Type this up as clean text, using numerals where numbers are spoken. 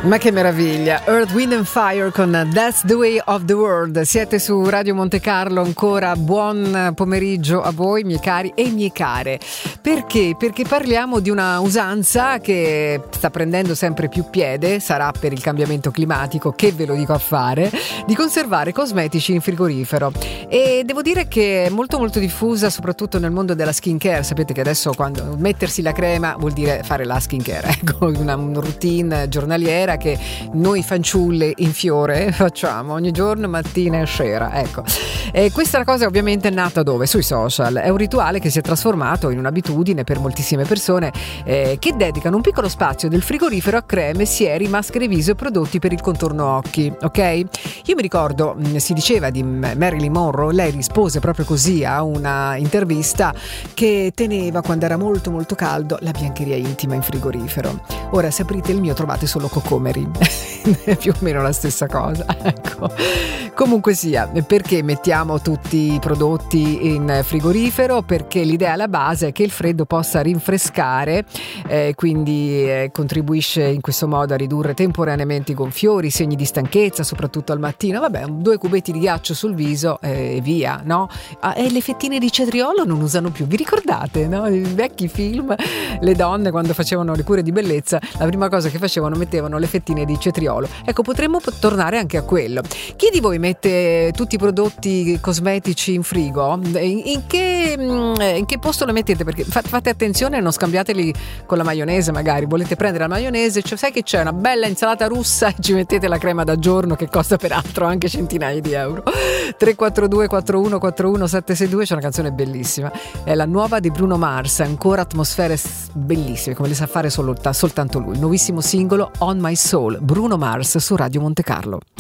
Ma che meraviglia, Earth, Wind and Fire con That's the Way of the World. Siete su Radio Monte Carlo ancora, buon pomeriggio a voi miei cari e mie care. Perché? Perché parliamo di una usanza che sta prendendo sempre più piede, sarà per il cambiamento climatico, che ve lo dico a fare, di conservare cosmetici in frigorifero. E devo dire che è molto molto diffusa soprattutto nel mondo della skincare. Sapete che adesso quando mettersi la crema vuol dire fare la skincare, ecco, una routine giornaliera che noi fanciulle in fiore facciamo ogni giorno, mattina e sera, ecco. E questa cosa ovviamente è nata dove? Sui social. È un rituale che si è trasformato in un'abitudine per moltissime persone che dedicano un piccolo spazio del frigorifero a creme, sieri, maschere viso e prodotti per il contorno occhi, ok? Io mi ricordo, si diceva di Marilyn Monroe, lei rispose proprio così a una intervista, che teneva, quando era molto molto caldo, la biancheria intima in frigorifero. Ora, se aprite il mio trovate solo cocomeri, è più o meno la stessa cosa, ecco. Comunque sia, perché mettiamo tutti i prodotti in frigorifero? Perché l'idea alla base è che il freddo possa rinfrescare, quindi contribuisce in questo modo a ridurre temporaneamente i gonfiori, i segni di stanchezza, soprattutto al mattino. Vabbè, 2 cubetti di ghiaccio sul viso e via, no? E le fettine di cetriolo non usano più, vi ricordate, no? I vecchi film, le donne quando facevano le cure di bellezza, la prima cosa che facevano, mettevano le fettine di cetriolo. Ecco, potremmo tornare anche a quello. Chi di voi mette tutti i prodotti cosmetici in frigo? In che posto lo mettete? Perché fate attenzione a non scambiateli con la maionese, magari volete prendere la maionese, cioè, sai che c'è una bella insalata russa e ci mettete la crema da giorno che costa peraltro anche centinaia di euro. 342 4141 762, c'è una canzone bellissima, è la nuova di Bruno Mars, ancora atmosfere bellissime come le sa fare soltanto lui, nuovissimo singolo On My Soul, Bruno Mars su Radio Monte Carlo.